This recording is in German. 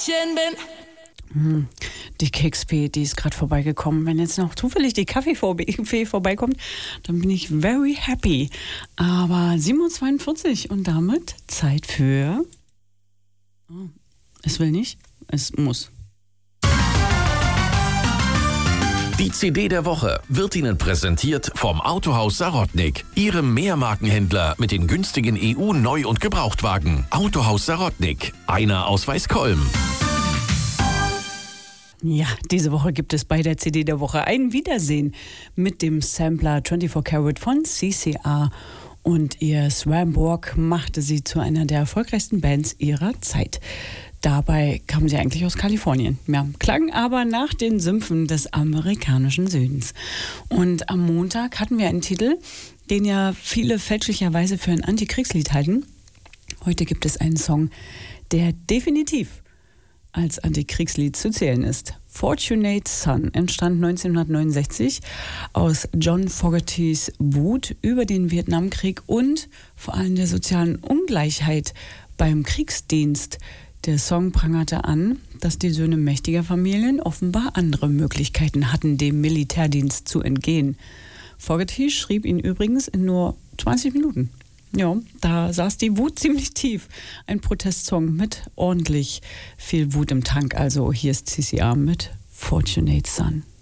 Die Keksfee, die ist gerade vorbeigekommen. Wenn jetzt noch zufällig die Kaffeefee vorbeikommt, dann bin ich very happy. Aber 7:42 Uhr und damit Zeit für... Oh, es will nicht, es muss. Die CD der Woche wird Ihnen präsentiert vom Autohaus Sarotnik, Ihrem Mehrmarkenhändler mit den günstigen EU-Neu- und Gebrauchtwagen. Autohaus Sarotnik, einer aus Weißkolm. Ja, diese Woche gibt es bei der CD der Woche ein Wiedersehen mit dem Sampler 24 Karat von CCR. Und ihr Swamborg machte sie zu einer der erfolgreichsten Bands ihrer Zeit. Dabei kamen sie eigentlich aus Kalifornien, ja, klangen aber nach den Sümpfen des amerikanischen Südens. Und am Montag hatten wir einen Titel, den ja viele fälschlicherweise für ein Antikriegslied halten. Heute gibt es einen Song, der definitiv als Antikriegslied zu zählen ist. Fortunate Son entstand 1969 aus John Fogertys Wut über den Vietnamkrieg und vor allem der sozialen Ungleichheit beim Kriegsdienst. Der Song prangerte an, dass die Söhne mächtiger Familien offenbar andere Möglichkeiten hatten, dem Militärdienst zu entgehen. Fogerty schrieb ihn übrigens in nur 20 Minuten. Ja, da saß die Wut ziemlich tief. Ein Protestsong mit ordentlich viel Wut im Tank. Also hier ist CCR mit Fortunate Son.